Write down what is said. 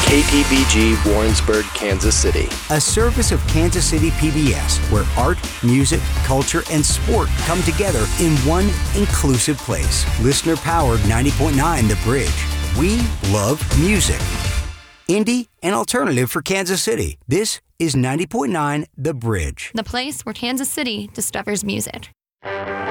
KPBG Warrensburg, Kansas City. A service of Kansas City PBS, where art, music, culture, and sport come together in one inclusive place. Listener-powered 90.9 The Bridge. We love music. Indie and alternative for Kansas City. This is 90.9 The Bridge. The place where Kansas City discovers music.